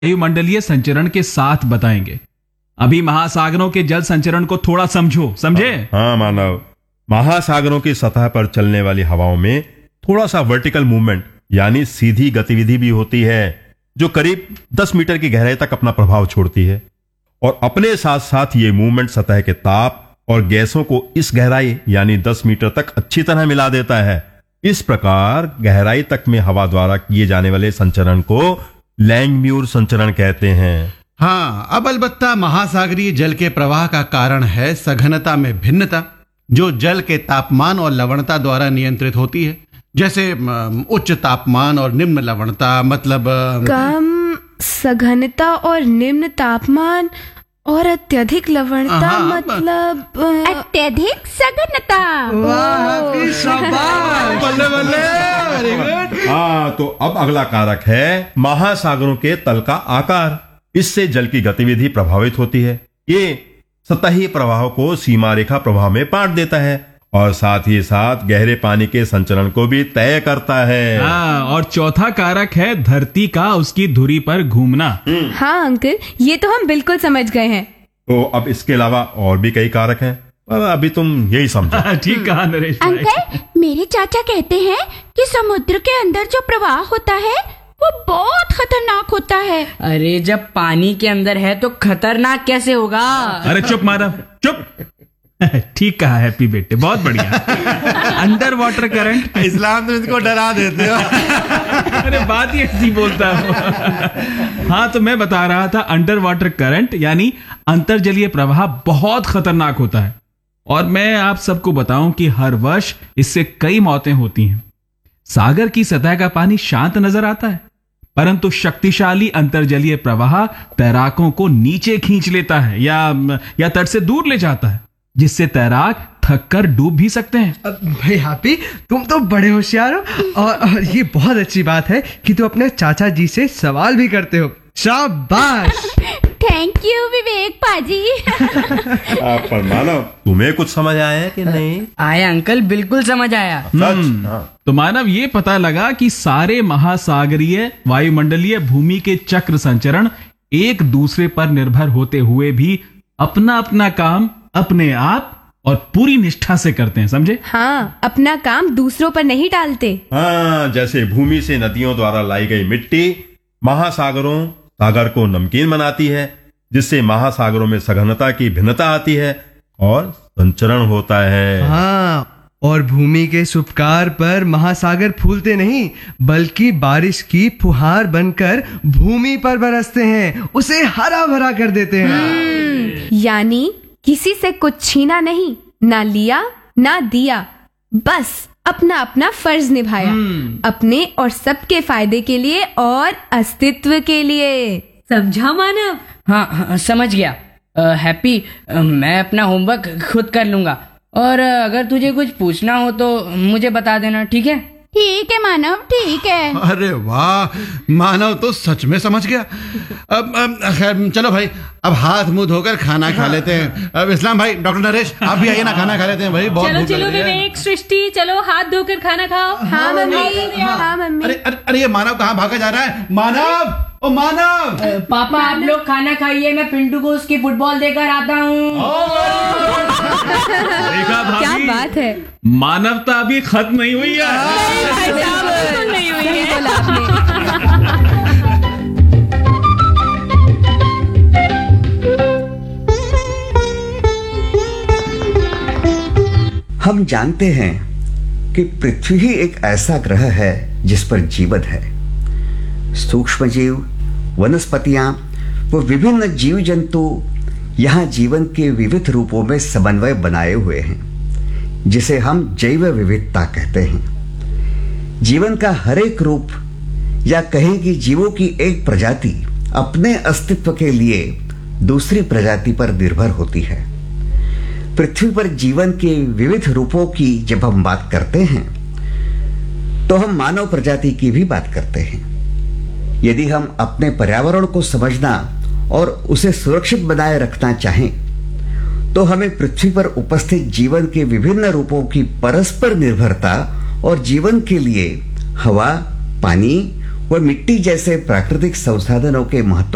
वायुमंडलीय संचरण के साथ बताएंगे। अभी महासागरों के जल संचरण को थोड़ा समझे। हाँ मानव, महासागरों की सतह पर चलने वाली हवाओं में थोड़ा सा वर्टिकल मूवमेंट यानी सीधी गतिविधि भी होती है, जो करीब 10 मीटर की गहराई तक अपना प्रभाव छोड़ती है। और अपने साथ साथ ये मूवमेंट सतह के ताप और गैसों को इस गहराई यानी 10 मीटर तक अच्छी तरह मिला देता है। इस प्रकार गहराई तक में हवा द्वारा किए जाने वाले संचरण को लैंगम्यूर संचरण कहते हैं। हाँ, अब अलबत्ता महासागरीय जल के प्रवाह का कारण है सघनता में भिन्नता, जो जल के तापमान और लवणता द्वारा नियंत्रित होती है। जैसे उच्च तापमान और निम्न लवणता, मतलब कम सघनता और निम्न तापमान और अत्यधिक लवणता, मतलब अत्यधिक सघनता। बल्ले बल्ले, वेरी गुड। हाँ, तो अब अगला कारक है महासागरों के तल का आकार। इससे जल की गतिविधि प्रभावित होती है। ये सतही प्रवाह को सीमा रेखा प्रवाह में बांट देता है और साथ ही साथ गहरे पानी के संचरण को भी तय करता है। हाँ, और चौथा कारक है धरती का उसकी धुरी पर घूमना। हाँ अंकल, ये तो हम बिल्कुल समझ गए हैं। तो अब इसके अलावा और भी कई कारक हैं, पर अभी तुम यही समझो। ठीक कहा नरेश भाई। अंकल, मेरे चाचा कहते हैं कि समुद्र के अंदर जो प्रवाह होता है वो बहुत खतरनाक होता है। अरे जब पानी के अंदर है तो खतरनाक कैसे होगा? अरे चुप माधव, चुप। ठीक कहा हैप्पी बेटे, बहुत बढ़िया। Under water current. इस्लाम तो इसको डरा देते हो। अरे बात ही ऐसी बोलता हूँ। हाँ, तो मैं बता रहा था अंडर वाटर करंट यानी अंतर्जलीय प्रवाह बहुत खतरनाक होता है। और मैं आप सबको बताऊं कि हर वर्ष इससे कई मौतें होती हैं। सागर की सतह का पानी शांत नजर आता है, परंतु शक्तिशाली अंतर्जलीय प्रवाह तैराकों को नीचे खींच लेता है या तट से दूर ले जाता है, जिससे तैराक थक कर डूब भी सकते हैं। भाई हैप्पी, तुम तो बड़े होशियार हो और ये बहुत अच्छी बात है कि तुम अपने चाचा जी से सवाल भी करते हो। शाबाश। थैंक यू विवेक पाजी। पर मानव, तुम्हें कुछ समझ आया है कि नहीं? आया अंकल, बिल्कुल समझ आया। सच? हाँ। तो मानव, ये पता लगा कि सारे महासागरीय वायुमंडलीय भूमि के चक्र संचरण एक दूसरे पर निर्भर होते हुए भी अपना अपना काम अपने आप और पूरी निष्ठा से करते हैं, समझे? हाँ, अपना काम दूसरों पर नहीं डालते। हाँ, जैसे भूमि से नदियों द्वारा लाई गई मिट्टी महासागरों सागर को नमकीन बनाती है, जिससे महासागरों में सघनता की भिन्नता आती है और संचरण होता है। हाँ, और भूमि के सुपकार पर महासागर फूलते नहीं बल्कि बारिश की फुहार बनकर भूमि पर बरसते हैं, उसे हरा भरा कर देते हैं। यानी किसी से कुछ छीना नहीं, ना लिया ना दिया, बस अपना अपना फर्ज निभाया, अपने और सबके फायदे के लिए और अस्तित्व के लिए। समझा मानव? हाँ, समझ गया। हैप्पी, मैं अपना होमवर्क खुद कर लूंगा और अगर तुझे कुछ पूछना हो तो मुझे बता देना, ठीक है? ठीक है मानव, ठीक है। अरे वाह, मानव तो सच में समझ गया। अब खैर चलो भाई, अब हाथ मुंह धोकर खाना खा लेते हैं। अब इस्लाम भाई, डॉक्टर नरेश, आप भी आइए ना, खाना खा लेते हैं भाई, बहुत भूख लग रही है। विवेक, सृष्टि, चलो हाथ धोकर खाना खाओ। हाँ मम्मी, हाँ मम्मी। अरे ये मानव कहाँ भागा जा रहा है? मानव, ओ मानव। पापा आप लोग खाना खाइए, मैं पिंटू को उसकी फुटबॉल देकर आता हूँ। देखा भाभी, क्या बात है, मानवता अभी खत्म नहीं हुई है। नहीं हुई है। बोला आपने। हम जानते हैं कि पृथ्वी ही एक ऐसा ग्रह है जिस पर जीवन है। सूक्ष्म जीव, वनस्पतियां व विभिन्न जीव जंतु यहाँ जीवन के विविध रूपों में समन्वय बनाए हुए हैं, जिसे हम जैव विविधता कहते हैं। जीवन का हर एक रूप या कहें कि जीवों की एक प्रजाति अपने अस्तित्व के लिए दूसरी प्रजाति पर निर्भर होती है। पृथ्वी पर जीवन के विविध रूपों की जब हम बात करते हैं तो हम मानव प्रजाति की भी बात करते हैं। यदि हम अपने पर्यावरण को समझना और उसे सुरक्षित बनाए रखना चाहें तो हमें पृथ्वी पर उपस्थित जीवन के विभिन्न रूपों की परस्पर निर्भरता और जीवन के लिए हवा, पानी व मिट्टी जैसे प्राकृतिक संसाधनों के महत्व